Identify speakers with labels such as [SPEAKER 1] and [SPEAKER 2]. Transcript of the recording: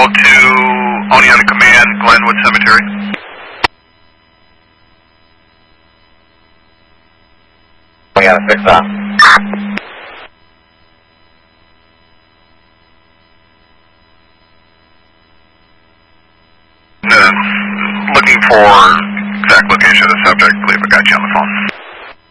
[SPEAKER 1] call to Oneonta Command, Glenwood Cemetery.
[SPEAKER 2] Oneonta 6 off.
[SPEAKER 1] Looking for exact location of the subject. I believe I got you on the phone.